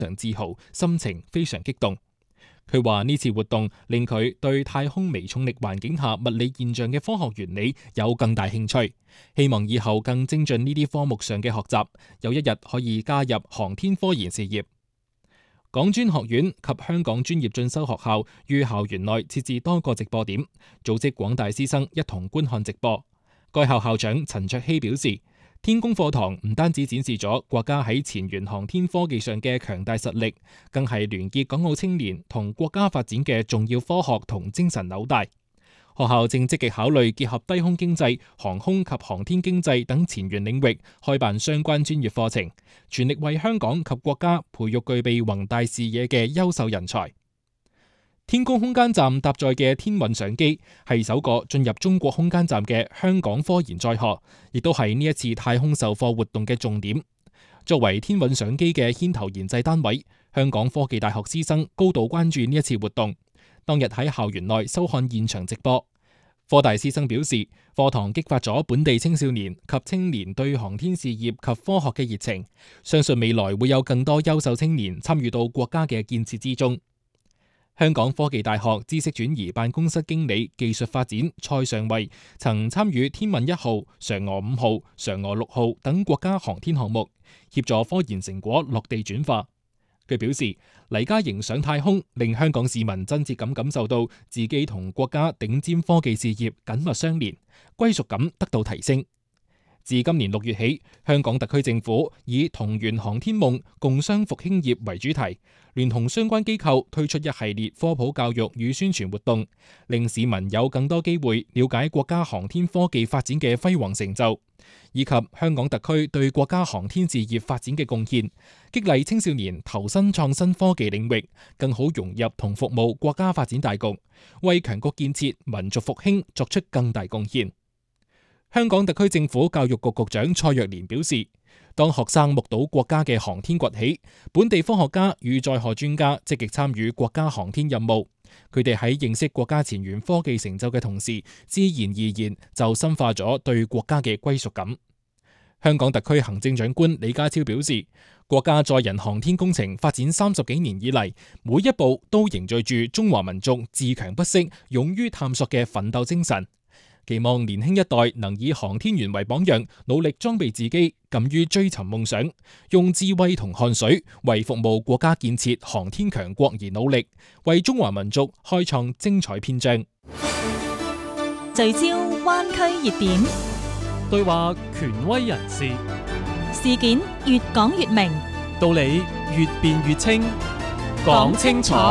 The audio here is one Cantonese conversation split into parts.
常自豪，心情非常激動。佢話呢次活動令佢對太空微重力環境下物理現象嘅科學原理有更大興趣，希望以後更精進呢啲科目上嘅學習，有一日可以加入航天科研事業。港專學院及香港專業進修學校於校園內設置多個直播點，組織廣大師生一同觀看直播。該校校長陳卓希表示，天宮課堂唔單止展示咗國家喺前沿航天科技上嘅強大實力，更係聯結港澳青年同國家發展嘅重要科學同精神紐帶。學校正積極考慮結合低空經濟、航空及航天經濟等前沿領域，開辦相關專業課程，全力為香港及國家培育具備宏大視野嘅優秀人才。天宮空間站搭載嘅天韻相機係首個進入中國空間站嘅香港科研載荷，亦都係呢一次太空授課活動嘅重點。作為天韻相機嘅牽頭研製單位，香港科技大學師生高度關注呢一次活動。當日喺校園內收看現場直播，科大師生表示，課堂激發咗本地青少年及青年對航天事業及科學嘅熱情，相信未來會有更多優秀青年參與到國家嘅建設之中。香港科技大學知識轉移辦公室經理技術發展蔡尚慧曾參與天韻1號、嫦娥5號、嫦娥6號等國家航天項目，協助科研成果落地轉化。佢表示，黎嘉瑩上太空令香港市民真切咁感受到自己同國家頂尖科技事業緊密相連，歸屬感得到提升。自今年6月起，香港特區政府以同圓航天夢，共商復興業為主題，聯同相關機構推出一系列科普教育與宣傳活動，令市民有更多機會了解國家航天科技發展嘅輝煌成就，以及香港特區對國家航天事業發展嘅貢獻，激勵青少年投身創新科技領域，更好融入同服務國家發展大局，為強國建設、民族復興作出更大貢獻。香港特區政府教育局局長蔡若蓮表示，當學生目睹國家嘅航天崛起，本地科學家與載荷專家積極參與國家航天任務，佢哋喺認識國家前沿科技成就嘅同時，自然而然就深化咗對國家嘅歸屬感。香港特區行政長官李家超表示，國家載人航天工程發展30幾年以嚟，每一步都凝聚住中華民族自強不息、勇於探索嘅奮鬥精神。期望年輕一代能以航天員為榜樣，努力裝備自己，敢於追尋夢想，用智慧同汗水為服務國家建設航天強國而努力，為中華民族開創精彩篇章。 聚焦灣區熱點， 對話權威人士， 事件越講越明， 道理越辯越清，講清楚。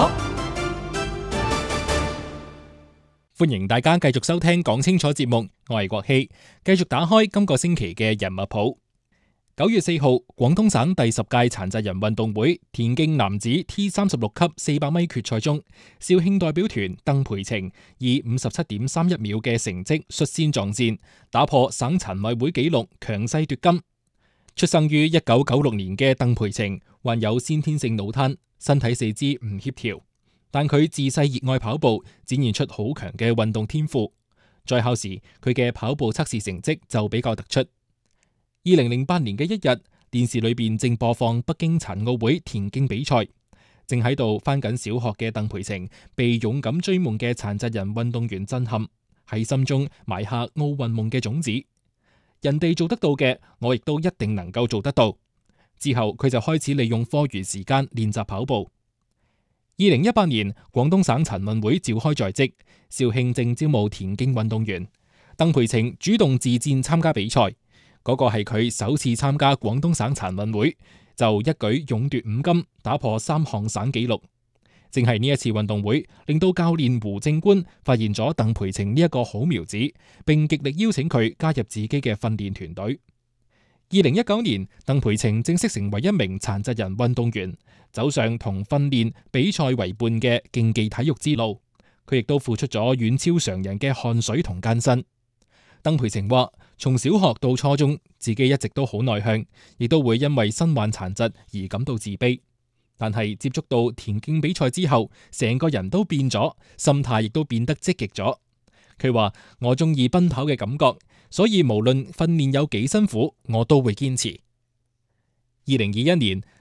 歡迎大家繼續收聽講清楚節目，我係國希，繼續打開今個星期嘅人物譜。9月4號，廣東省第10屆殘疾人運動會田徑男子 T36級400米決賽中，肇慶代表團鄧培晴以57.31秒嘅成績率先撞線，打破省殘委會紀錄，強勢奪金。出生於1996年嘅鄧培晴患有先天性腦癱，身體四肢唔協調。但佢自細熱愛跑步，展現出好強嘅運動天賦。在校時，佢嘅跑步測試成績就比較突出。2008年嘅一日，電視裏邊正播放北京殘奧會田徑比賽，正喺度返緊小學嘅鄧培晴被勇敢追夢嘅殘疾人運動員震撼，喺心中埋下奧運夢嘅種子。人哋做得到嘅，我亦都一定能夠做得到。之後佢就開始利用課餘時間練習跑步。2018年，廣東省殘運會召開在即，肇慶正招募田徑運動員。鄧培晴主動自薦參加比賽，嗰個係佢首次參加廣東省殘運會，就一舉勇奪5金，打破3項省紀錄。正係呢一次運動會，令到教練胡正官發現咗鄧培晴呢一個好苗子，並極力邀請佢加入自己嘅訓練團隊。2019年，鄧培晴正式成為一名殘疾人運動員，走上同訓練、比賽為伴嘅競技體育之路。佢亦都付出咗遠超常人嘅汗水同艱辛。鄧培晴話，從小學到初中，自己一直都好內向，亦都會因為身患殘疾而感到自卑。但係接觸到田徑比賽之後，成個人都變咗，心態亦都變得積極咗。佢話，我中意奔跑嘅感覺，所以無論訓練有幾辛苦，我都會堅持。2021年，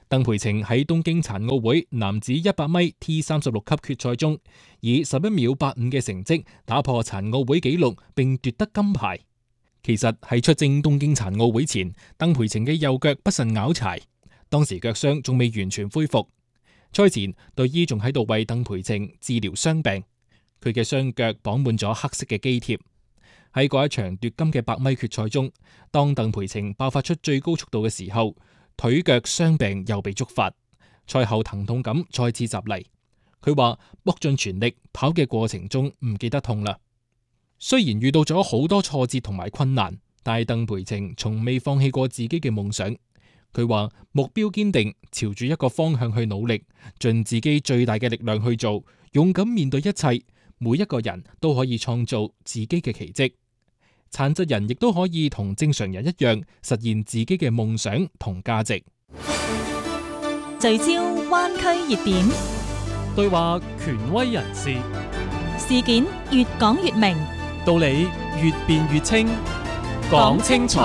鄧培晴喺東京殘奧會男子100米 T36級決賽中，以11秒85嘅成績打破殘奧會紀錄並奪得金牌。其實喺出征東京殘奧會前，鄧培晴嘅右腳不慎拗柴，當時腳傷仲未完全恢復。賽前隊醫仲喺度為鄧培晴治療傷病，佢嘅雙腳綁滿咗黑色嘅肌貼。喺嗰一場奪金嘅100米決賽中，當鄧培晴爆發出最高速度嘅時候，腿腳傷病又被觸發，賽後疼痛感再次襲嚟。佢話搏盡全力跑嘅過程中唔記得痛啦。雖然遇到咗好多挫折同埋困難，但係鄧培晴從未放棄過自己嘅夢想。佢話目標堅定，朝住一個方向去努力，盡自己最大嘅力量去做，勇敢面對一切。每一個人都可以創造自己嘅奇蹟，殘疾人亦都可以同正常人一樣實現自己嘅夢想同價值。 聚焦灣區熱點， 對話權威人士， 事件越講越明， 道理越辯越清，講清楚，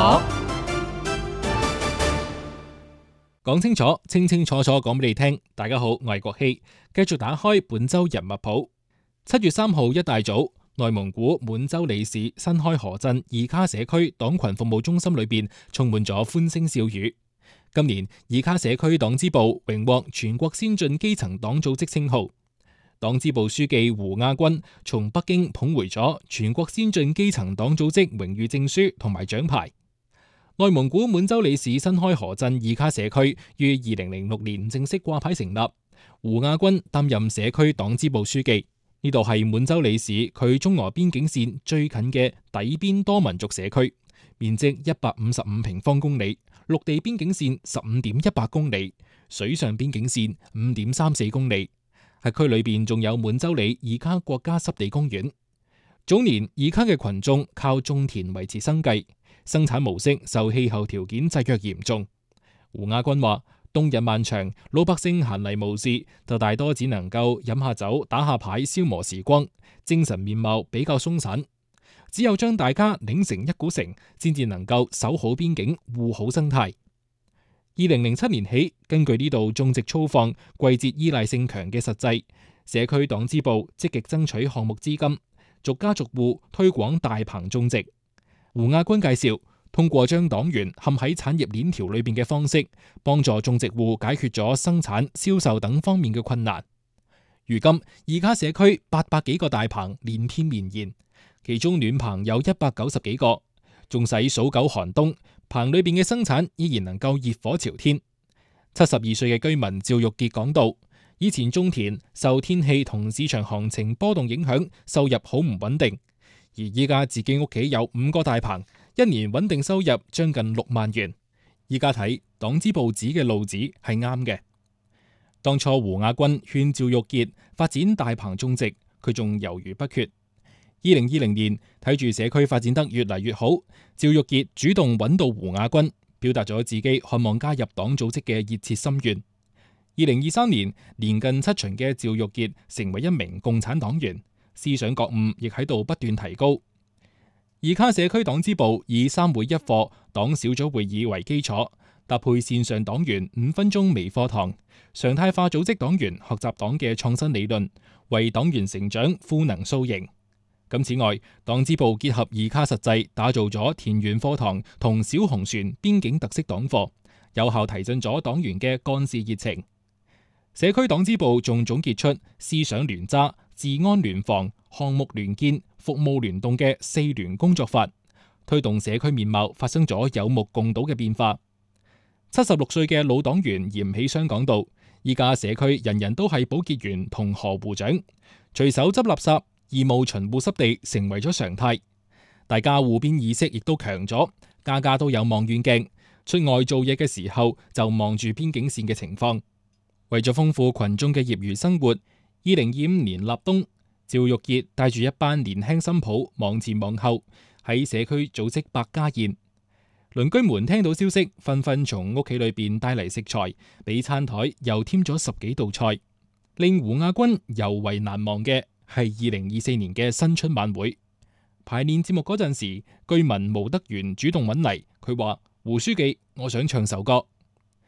講清楚，清清楚楚講俾你聽。大家好，我係國希，繼續打開本周人物譜。7月3號一大早，內蒙古滿洲里市新開河鎮二卡社區黨群服務中心裏邊充滿咗歡聲笑語。今年二卡社區黨支部榮獲全國先進基層黨組織稱號，黨支部書記胡亞軍從北京捧回咗全國先進基層黨組織榮譽證書同埋獎牌。內蒙古滿洲里市新開河鎮二卡社區於2006年正式掛牌成立，胡亞軍擔任社區黨支部書記。呢度係滿洲里市距中俄邊境線最近嘅底邊多民族社區，面積155平方公里，陸地邊境線15.18公里，水上邊境線5.34公里。喺區裏邊仲有滿洲里二卡國家濕地公園。早年二卡嘅群眾靠種田維持生計，生產模式受氣候條件制約嚴重。胡亞軍話：冬日漫長，老百姓閒嚟無事，就大多只能夠飲下酒、打下牌消磨時光，精神面貌比較鬆散。只有將大家擰成一股繩，先至能夠守好邊境、護好生態。2007年起，根據呢度種植粗放、季節依賴性強嘅實際，社區黨支部積極爭取項目資金，逐家逐戶推廣大棚種植。胡亞軍介紹，通過將黨員嵌喺產業鏈條裏邊嘅方式，幫助種植戶解決咗生產、銷售等方面嘅困難。如今，二卡社區800幾個大棚連片綿延，其中暖棚有190幾個，縱使數九寒冬，棚裏邊嘅生產依然能夠熱火朝天。72歲嘅居民趙玉傑講道：以前種田受天氣同市場行情波動影響，收入好唔穩定，而依家自己屋企有5個大棚，一年穩定收入將近6萬元。依家睇黨支部指嘅路子係啱嘅。當初胡亞軍勸趙玉傑發展大棚種植，佢仲猶豫不決。2020年睇住社區發展得越嚟越好，趙玉傑主動揾到胡亞軍，表達咗自己渴望加入黨組織嘅熱切心願。2023年年近7旬嘅趙玉傑成為一名共產黨員，思想覺悟亦喺度不斷提高。二卡社區黨支部以3會1課黨小組會議為基礎，搭配線上黨員5分鐘微課堂，常態化組織黨員學習黨嘅創新理論，為黨員成長賦能塑形。咁此外，黨支部結合二卡實際，打造咗田園課堂同小紅船邊境特色黨課，有效提振咗黨員嘅幹事熱情。社區黨支部仲總結出思想聯揸、治安聯防、項目聯建、服務聯動嘅4聯工作法，推動社區面貌發生咗有目共睹嘅變化。76歲嘅老黨員嚴喜雙講道：依家社區人人都係保潔員同河湖長，隨手執垃圾、義務巡護濕地成為咗常態，大家護邊意識亦都強咗，家家都有望遠鏡，出外做嘢嘅時候就望住邊境線嘅情況。為咗豐富群眾嘅業餘生活，2025年立冬，趙玉傑帶住一班年輕新抱忙前忙後喺社區組織百家宴。鄰居們聽到消息，紛紛從屋企裏邊帶嚟食材，俾餐台又添咗10幾道菜。令胡亞軍尤為難忘嘅係2024年嘅新春晚會排練節目嗰陣時，居民毛德元主動揾嚟，佢話：胡書記，我想唱首歌。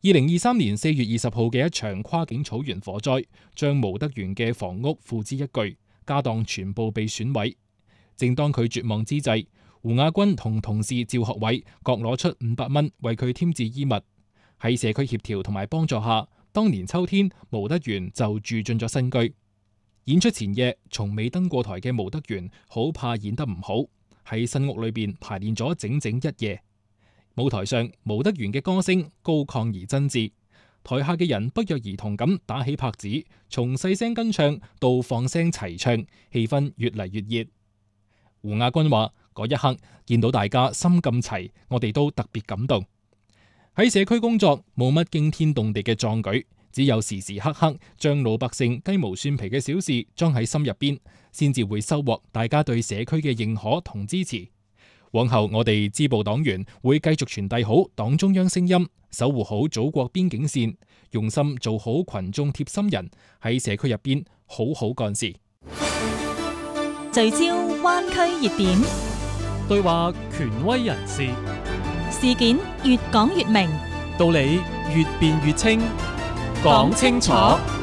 2023年4月20號嘅一場跨境草原火災，將毛德元嘅房屋付之一炬，家當全部被損毀。正當佢絕望之際，胡亞軍同同事趙學偉各攞出500蚊為佢添置衣物。喺社區協調同埋幫助下，當年秋天毛德元就住進咗新居。演出前夜，從未登過台嘅毛德元好怕演得唔好，喺新屋裏邊排練咗整整一夜。舞台上，毛德元嘅歌聲高亢而真摯，台下嘅人不約而同咁打起拍子，從細聲跟唱到放聲齊唱，氣氛越嚟越熱。胡亞軍話：嗰一刻見到大家心咁齊，我哋都特別感動。喺社區工作冇乜驚天動地嘅壯舉，只有時時刻刻將老百姓雞毛蒜皮嘅小事裝喺心入邊，先至會收穫大家對社區嘅認可同支持。往後我哋支部黨員會繼續傳遞好黨中央聲音，守護好祖國邊境線，用心做好群眾貼心人，喺社區入邊好好幹事。 聚焦灣區熱點， 對話權威人士， 事件越講越明， 道理越辯越清，講清楚。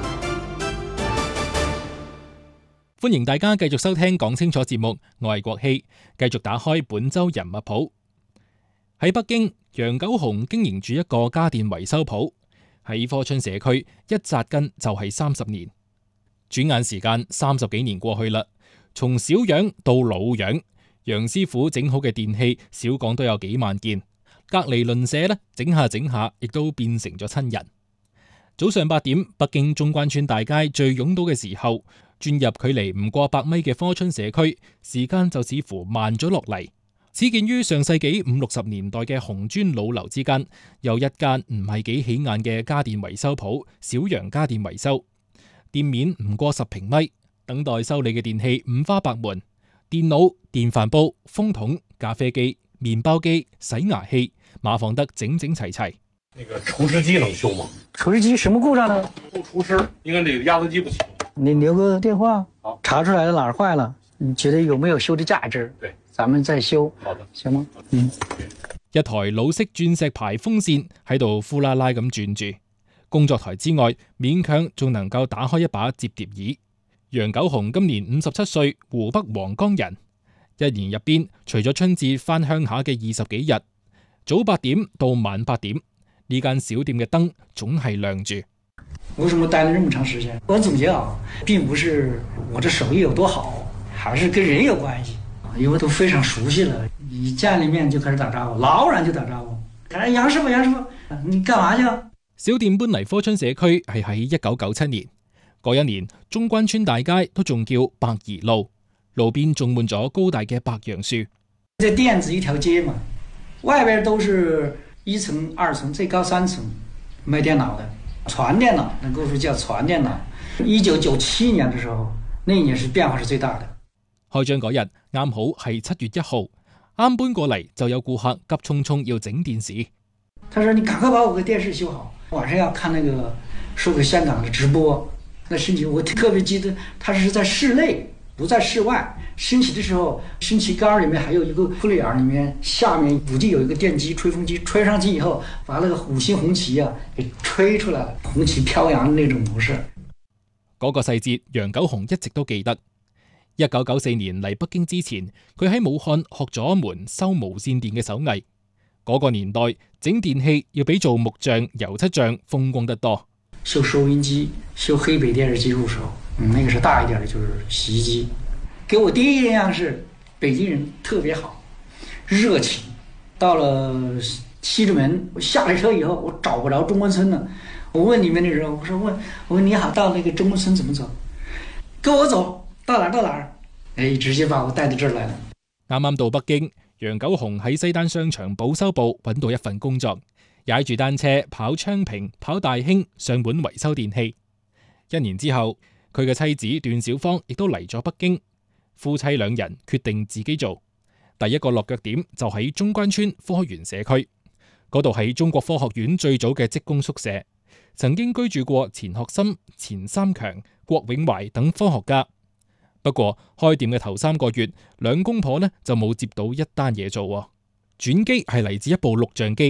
歡迎大家繼續收聽講清楚節目，我係國希，繼續打開本周人物譜。喺北京，楊九雄經營住一個家電維修鋪，喺科春社區一紮根就係30年。轉眼時間30幾年過去啦，從小樣到老樣，楊師傅整好嘅電器少講都有幾萬件，隔籬鄰舍呢整下整下，亦都變成咗親人。早上8點，北京中關村大街最擁堵嘅時候，轉入距離唔過100米嘅科春社區，時間就似乎慢咗落嚟。始建於上世紀50、60年代嘅紅磚老樓之間，有一間唔係幾起眼嘅家電維修鋪——小楊家電維修。店面唔過10平米，等待修理嘅電器五花八門，電腦、電飯煲、風筒、咖啡機、麵包機、洗牙器，碼放得整整齊齊。 那個廚師機能修嗎？ 廚師機什麼故障呢？ 不廚師，應該這個壓縮機不行。 你留個電話， 好， 查出來了哪兒壞了，你覺得有沒有修的價值？ 對， 咱們再修。 好的， 行嗎？ 一台老式鑽石牌風扇喺度呼啦啦咁轉住，工作台之外勉強仲能夠打開一把摺疊椅。楊九雄今年57歲，湖北黃岡人。一年入邊，除咗春節返鄉下嘅20幾日，早8點到晚8點，呢間小店嘅燈總係亮住。 為什麼待了這麼長時間？我總結啊，並不是我這手藝有多好，還是跟人有關係。因為都非常熟悉了，一見了面就開始打招呼，老遠就打招呼。哎，楊師傅，楊師傅，你幹嘛去啊？ 小店搬嚟科春社區係喺1997年，嗰一年中關村大街都仲叫白宜路，路邊種滿咗高大嘅白楊樹。 這店子一條街嘛，外邊都是1層、2層，最高3層賣電腦的。傳電腦，那個時候叫傳電腦。1997年的時候，那一年是變化是最大的。 開張嗰日啱好係7月1號，啱搬過嚟就有顧客急匆匆要整電視。 他說：你趕快把我個電視修好，晚上要看那個說個香港的直播。那升旗我特別記得，他是在室內，不在室外。升旗的時候，升旗杆裏面還有一個窟窿眼，裏面下面估計有一個電機、吹風機，吹上去以後，把那個5星紅旗啊給吹出來了，紅旗飄揚的那種模式。 嗰個細節，楊九雄一直都記得。1994年嚟北京之前，佢喺武漢學咗一門修無線電嘅手藝。嗰個年代整電器要比做木匠、油漆匠風光得多。 修收音機、修黑白電視機入手，那個是大一點的，就是洗衣機。給我第一印象是北京人特別好，熱情。到了西直門，我下了車以後，我找不着中關村了。我問裡面的人，我說你好，到那個中關村怎麼走？跟我走到哪兒？哎，直接把我帶到這兒來了。 啱啱到北京，楊九雄喺西單商場保修部揾到一份工作，踩住單車跑昌平、跑大興上門維修電器。1年之後，佢嘅妻子段小芳亦都嚟咗北京。夫妻2人決定自己做，第一個落腳點就喺中關村科園社區，嗰度係中國科學院最早嘅職工宿舍，曾經居住過錢學森、錢三強、郭永懷等科學家。不過開店嘅頭3個月，2公婆呢就冇接到一單嘢做。轉機係嚟自一部錄像機，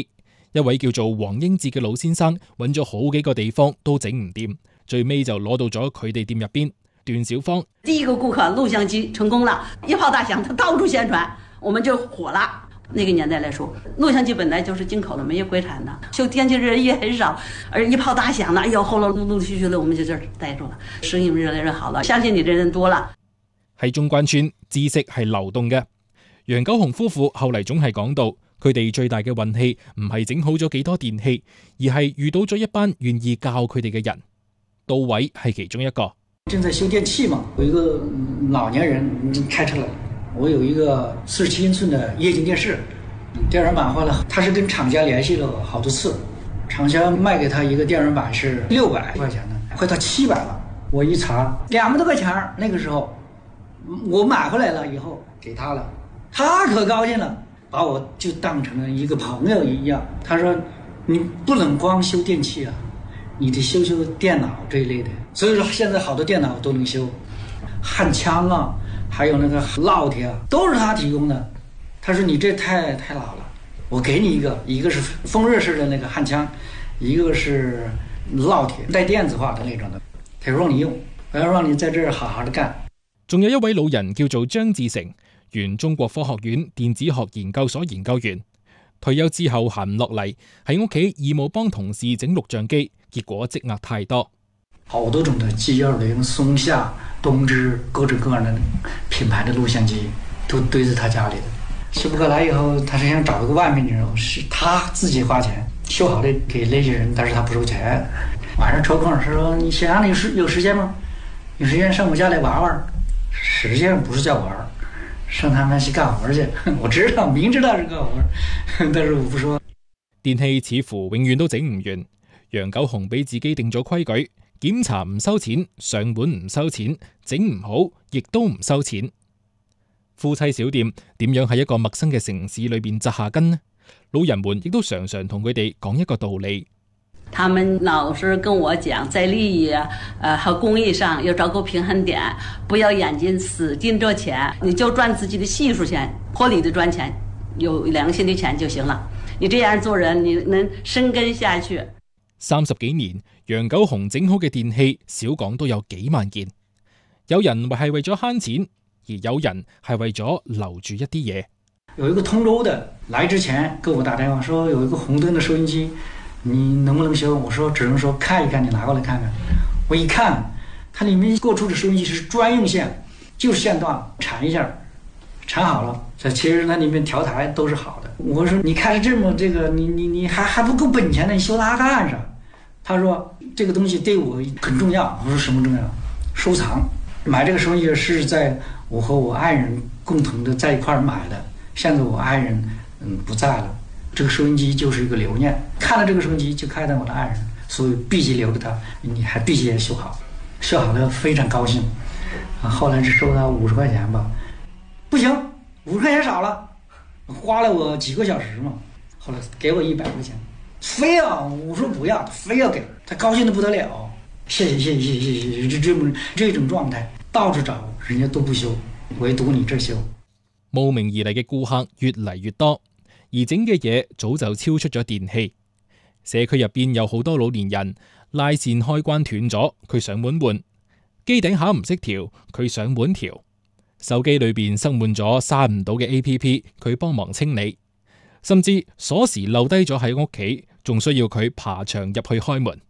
一位叫做黃英智嘅老先生揾咗好幾個地方都整唔掂，最尾就攞到咗佢哋店入邊。段小芳第一個顧客錄像機成功了，一炮打響，他到處宣傳，我們就火了。那個年代來說，錄像機本來就是進口的，沒有國產的，修電器的人也很少，而一炮打響了，哎呦，後來陸陸續續的，我們就這兒待住了，生意越來越好了，相信你的人多了。 喺中關村，知識係流動嘅。楊九雄夫婦後嚟總係講到，佢哋最大嘅運氣唔係整好咗幾多電器，而係遇到咗一班願意教佢哋嘅人。杜偉係其中一個。 正在修電器嘛，有一個老年人開車來，我有一個47英寸的液晶電視，電源板壞了，他是跟廠家聯繫了好多次，廠家賣給他一個電源板是600塊錢的，快到700了。我一查200多塊錢，那個時候我買回來了以後給他了，他可高興了，把我就當成了一個朋友一樣。他說你不能光修電器啊，你得修電腦這一類的。所以說現在好多電腦都能修，焊槍啊，還有那個烙鐵啊，都是他提供的。他說你這太老了，我給你一個是風熱式的那個焊槍，一個是烙鐵帶電子化的那種的，他說讓你用，我要讓你在這兒好好的幹。 仲有一位老人叫做張志成，原中國科學院電子學研究所研究員，退休之後閒唔落嚟，喺屋企義務幫同事整錄像機，結果積壓太多。 好多種的 G20、松下、東芝，各種各樣的品牌的錄像機都堆在他家裡的。修不過來以後，他是想找一個外面的人，是他自己花錢修好的給那些人，但是他不收錢。晚上抽空說：“你想讓你有時間嗎？有時間上我家來玩玩。”實際上不是叫玩，上他們去幹活去。我知道，明知道是幹活，但是我不說。 電器似乎永遠都整唔完。楊九雄俾自己定咗規矩。檢查唔收錢，上門唔收錢，整唔好亦都唔收錢。夫妻小店點樣喺一個陌生嘅城市裏邊紮下根呢？老人們亦都常常同佢哋講一個道理。 他們老是跟我講，在利益和公益上要找個平衡點，不要眼睛死盯着錢，你就賺自己的技術錢，合理的賺錢，有良心的錢就行了。你這樣做人，你能生根下去。 30幾年，楊九雄整好嘅電器少講都有幾萬件。有人係為咗慳錢，而有人係為咗留住一啲嘢。 有一個通州的來之前給我打電話說有一個紅燈的收音機，你能不能修？我說只能說看一看，你拿過來看看。我一看，它裡面過出的收音機是專用線，就是線段纏一下，纏好了。其實它裡面調台都是好的。我說你開始這麼這個，你還不夠本錢呢，你修它幹啥？他說這個東西對我很重要。我說什麼重要？收藏。買這個收音機是在我和我愛人共同的在一塊兒買的。現在我愛人不在了，這個收音機就是一個留念。看了這個收音機就看到我的愛人，所以必須留着它。你還必須也修好，修好了非常高興。後來是收他50塊錢吧，不行，50塊錢少了，花了我幾個小時嘛。後來給我100塊錢，非要我說不要，非要給他，高興得不得了。謝謝，這種狀態到處找人家都不修，唯獨你這修。 慕名而嚟嘅顧客越嚟越多，而整嘅嘢早就超出咗電器。社區入邊有好多老年人，拉線開關斷咗，佢上門換；機頂盒唔識調，佢上門調；手機裏邊塞滿咗刪唔到嘅 APP，佢幫忙清理；甚至鎖匙漏低咗喺屋企，仲需要佢爬牆入去開門。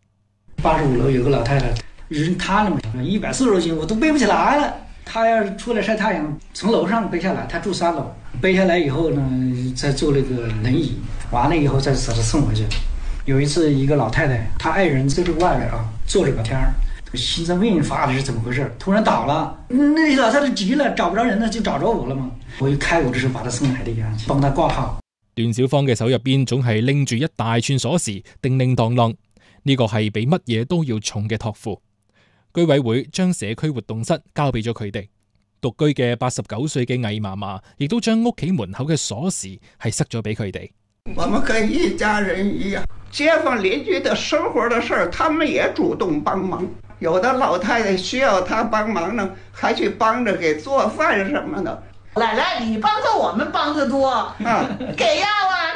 85樓有個老太太，人癱了嘛，140多斤我都背不起來了。她要是出來曬太陽，從樓上背下來，她住3樓，背下來以後呢，再坐那個輪椅，完了以後再把她送回去。有一次一個老太太，她愛人在這個外邊啊，坐着聊天，心臟病發的是怎麼回事？突然倒了，那老太太急了，找不着人了，就找着我了嘛。我一開我就是把她送來的呀，幫她掛號。 段小芳嘅手入邊總係拎住一大串鎖匙，叮叮當當。呢個係比乜嘢都要重嘅託付。居委會將社區活動室交俾咗佢哋。獨居嘅89歲嘅魏嫲嫲亦都將屋企門口嘅鎖匙係塞咗俾佢哋。 我們跟一家人一樣，街坊鄰居的生活的事，他們也主動幫忙。有的老太太需要他幫忙呢，還去幫着給做飯什麼的。 奶奶，你幫的我們幫的多，給呀啊！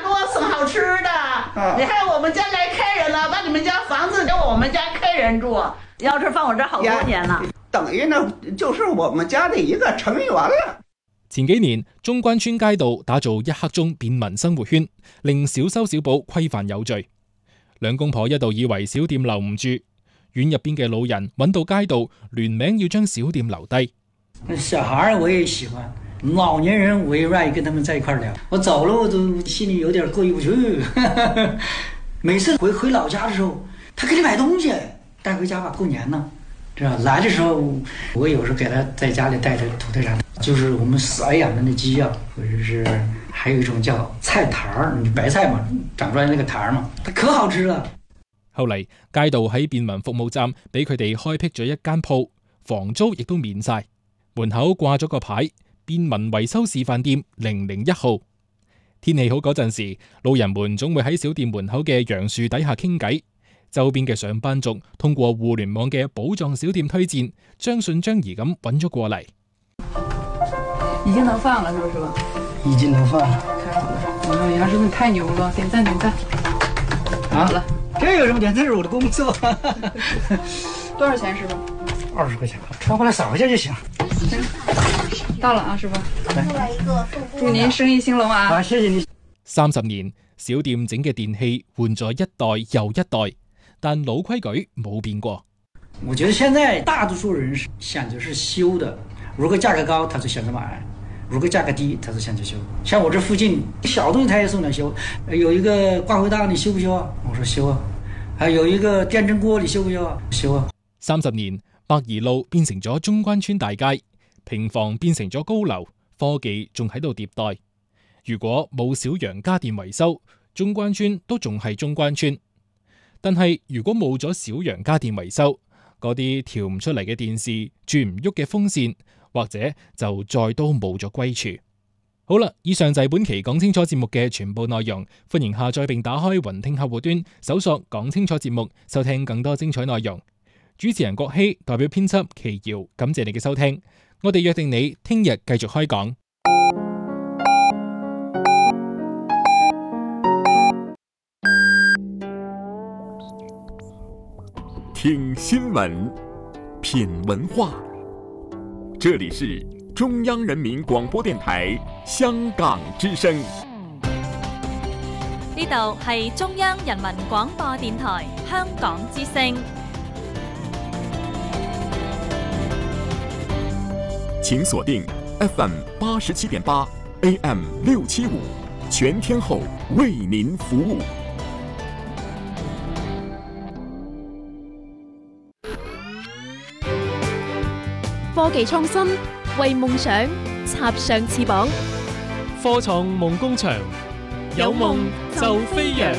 给我送好吃的，你还我们家来客人了，把你们家房子给我们家客人住，要是放我这好多年了， 等于呢就是我們家的一個成員了。 前幾年，中關村街道打造一刻鐘便民生活圈，令小修小補規範有序。兩公婆一度以為小店留唔住，院入邊嘅老人揾到街道聯名要將小店留低。 小孩我也喜歡，老年人我也願意跟他們在一塊聊。我走了我都心裡有點過意不去。每次回老家的時候，他給你買東西帶回家吧，過年呢。這樣來的時候，我有時候給他在家裡帶着土特產，就是我們飼養的那雞啊，或者是還有一種叫菜壇，白菜嘛，長出來那個壇嘛，它可好吃了。 後嚟街道喺便民服務站俾佢哋開闢咗一間鋪，房租亦都免晒，門口掛咗個牌，便民維修示範店001號。天氣好嗰陣時，老人們總會喺小店門口嘅楊樹底下傾偈。周邊嘅上班族通過互聯網嘅寶藏小店推薦，將信將疑咁揾咗過嚟。 已經能放了，是不是吧？ 已經能放了。 太好了！我杨师傅你太牛了，點讚點讚。好了， 這有什麼點？這是我的工作。 多少錢，師傅 ？20塊錢，穿回來掃一下就行。 到了啊，師傅。來，祝您生意興隆啊！ 好，謝謝你。 30年，小店整嘅電器換咗一代又一代，但老規矩冇變過。 我覺得現在大多數人選擇是修的，如果價格高，他就選擇買；如果價格低，他就選擇修。像我這附近小東西，他也送來修。有一個掛回檔，你修不修啊？我說修啊。還有一個電蒸鍋，你修不修啊？修啊。 30年，百宜路變成咗中關村大街，平房變成咗高樓，科技仲喺度迭代。如果冇小楊家電維修，中關村都仲係中關村。但係如果冇咗小楊家電維修，嗰啲調唔出嚟嘅電視、轉唔喐嘅風扇，或者就再都冇咗歸處。好啦，以上就係本期講清楚節目嘅全部內容。歡迎下載並打開雲聽客戶端，搜索講清楚節目，收聽更多精彩內容。主持人郭希代表編輯祁瑤，感謝你嘅收聽。我哋約定你聽日繼續開講。 聽新聞，品文化。這裡是中央人民廣播電台香港之聲。 呢度係中央人民廣播電台香港之聲。 請鎖定 FM 87.8 AM 675，全天候為您服務。 科技創新，為夢想插上翅膀。 科創夢工場，有夢就飛揚。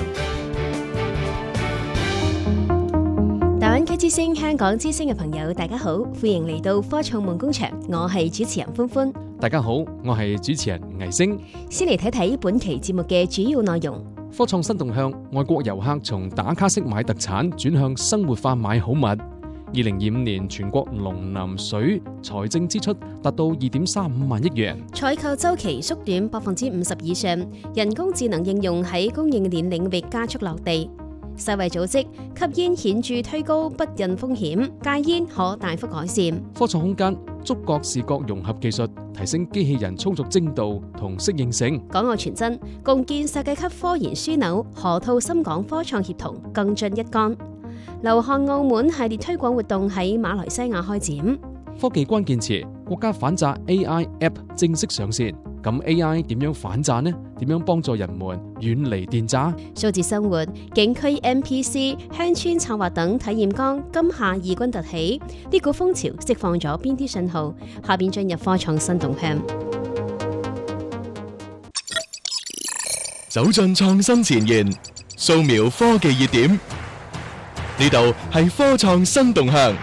大灣區之聲、香港之聲嘅朋友，大家好，歡迎嚟到科創夢工場，我係主持人歡歡。 大家好，我係主持人魏星。 先嚟睇睇本期節目嘅主要內容。 科創新動向，外國遊客從打卡式買特產轉向生活化買好物。2025年全國農林水財政支出達到2.35萬億元， 採購週期縮短50%以上，人工智能應用喺供應鏈領域加速落地。世衛組織吸煙顯著推高不孕風險，戒煙可大幅改善。 科創空間觸覺視覺融合技術提升機器人操作精度同適應性。 港澳傳真共建世界級科研樞紐，河套深港科創協同更進一幹。流汗澳門系列推廣活動喺馬來西亞開展。 科技關鍵詞，國家反詐 AI App 正式上線。咁 AI 點樣反詐呢？點樣幫助人們遠離電詐？ 數字生活、景區 NPC、鄉村策劃等體驗崗今夏異軍突起，呢股風潮釋放咗邊啲信號？下邊進入科創新動向， 走進創新前沿，掃描科技熱點。呢度係科創新動向。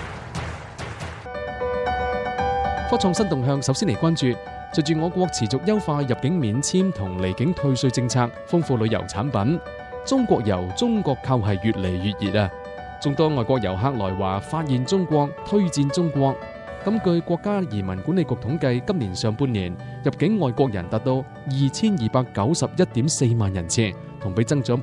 科創新動向首先嚟關注，隨住我國持續優化入境免簽同離境退稅政策，豐富旅遊產品，中國遊、中國購係越嚟越熱啊！眾多外國遊客來華發現中國、推薦中國， 根據國家移民管理局統計，今年上半年入境外國人達到2291.4萬人次，同比增長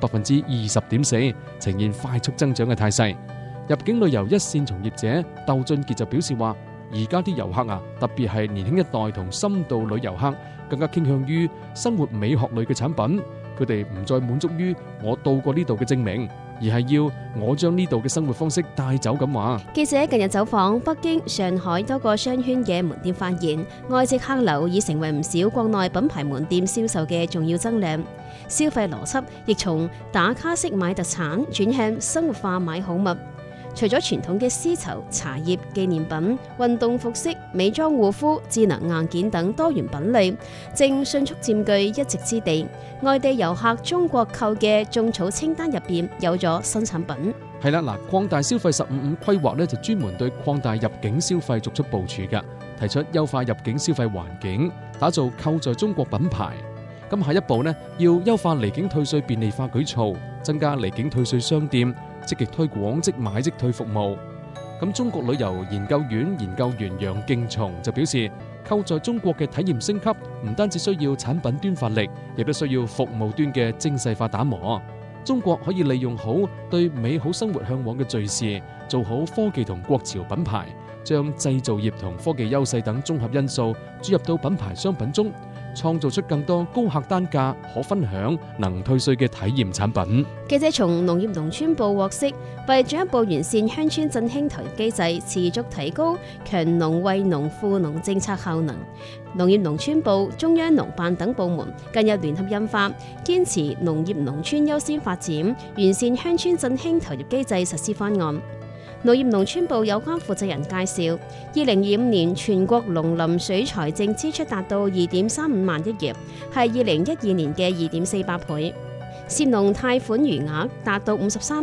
20.4%，呈現快速增長嘅態勢。入境旅遊一線從業者竇俊傑就表示話，而家啲遊客啊，特別係年輕一代同深度旅遊客，更加傾向於生活美學類嘅產品。佢哋唔再滿足於我到過呢度嘅證明，而係要我將呢度嘅生活方式帶走咁話。 記者近日走訪北京、上海多個商圈嘅門店，發現外籍客流已成為唔少國內品牌門店銷售嘅重要增量。消費邏輯亦從打卡式買特產轉向生活化買好物。除咗傳統嘅絲綢、茶葉、紀念品、運動服飾、美妝護膚、智能硬件等多元品類，正迅速佔據一席之地。外地遊客中國購嘅種草清單入邊有咗新產品。 係啦，擴大消費15.5規劃咧就專門對擴大入境消費作出部署㗎，提出優化入境消費環境，打造購在中國品牌。咁下一步呢，要優化離境退稅便利化舉措，增加離境退稅商店，積極推廣即買即退服務。咁中國旅遊研究院研究員楊敬松就表示，購在中國嘅體驗升級，唔單止需要產品端發力，亦都需要服務端嘅精細化打磨。中國可以利用好對美好生活向往嘅敘事，做好科技同國潮品牌，將製造業同科技優勢等綜合因素注入到品牌商品中，創造出更多高客單價、可分享、能退稅嘅體驗產品。 記者從農業農村部獲悉，為進一步完善鄉村振興投入機制，持續提高強農惠農富農政策效能，農業農村部、中央農辦等部門近日聯合印發堅持農業農村優先發展，完善鄉村振興投入機制實施方案。農業農村部有關負責人介紹，2025年全國農林水財政支出達到2.35萬億元，係2012年嘅2.48倍。涉農貸款餘額達到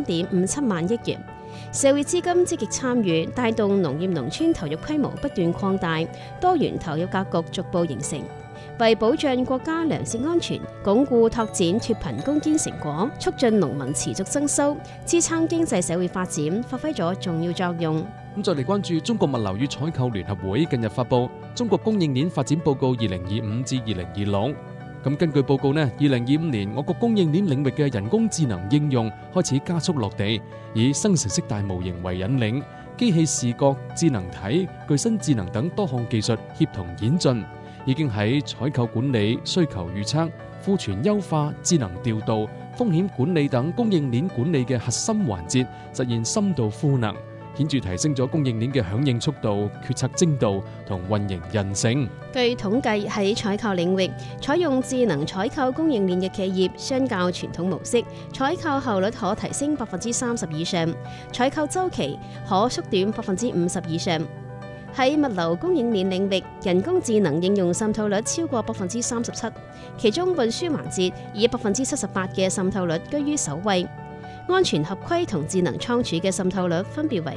53.57萬億元。社會資金積極參與，帶動農業農村投入規模不斷擴大，多元投入格局逐步形成。為保障國家糧食安全、鞏固拓展脫貧攻堅成果、促進農民持續增收、支撐經濟社會發展，發揮咗重要作用。 咁再嚟關注中國物流與採購聯合會近日發布《中國供應鏈發展報告2025至2026》。咁根據報告呢，2025年我國供應鏈領域嘅人工智能應用開始加速落地，以生成式大模型為引領，機器視覺、智能體、具身智能等多項技術協同演進，已經喺採購管理、需求預測、庫存優化、智能調度、風險管理等供應鏈管理嘅核心環節實現深度賦能，顯著提升咗供應鏈嘅響應速度、決策精度同運營韌性。 據統計，喺採購領域，採用智能採購供應鏈嘅企業，相較傳統模式，採購效率可提升30%以上，採購週期可縮短50%以上。喺物流供應鏈領域，人工智能應用滲透率超過37%，其中運輸環節以78%嘅滲透率居於首位。安全合規同智能倉儲嘅滲透率分別為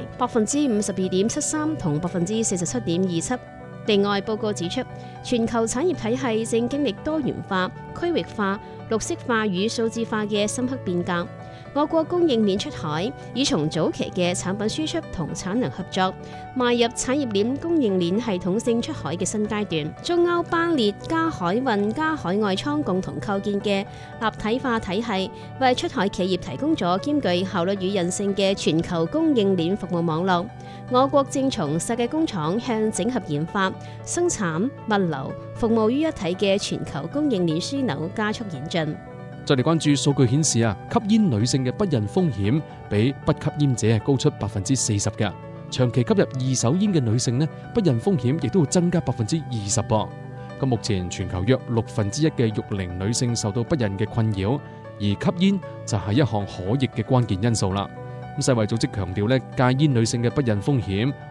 52.73%同47.27%。另外，報告指出，全球產業體系正經歷多元化、區域化、綠色化與數字化嘅深刻變革。我國供應鏈出海已從早期嘅產品輸出同產能合作，邁入產業鏈供應鏈系統性出海嘅新階段。中歐班列加海運加海外倉共同構建嘅立體化體系，為出海企業提供咗兼具效率與韌性嘅全球供應鏈服務網絡。我國正從世界工廠向整合研發、生產、物流、服務於一體嘅全球供應鏈樞紐加速演進。 再嚟關注數據顯示啊，吸煙女性嘅不孕風險比不吸煙者係高出40%嘅。長期吸入二手煙嘅女性呢，不孕風險亦都會增加20%噃。咁目前全球約1/6嘅育齡女性受到不孕嘅困擾，而吸煙就係一項可逆嘅關鍵因素啦。咁世衛組織強調咧，戒煙女性嘅不孕風險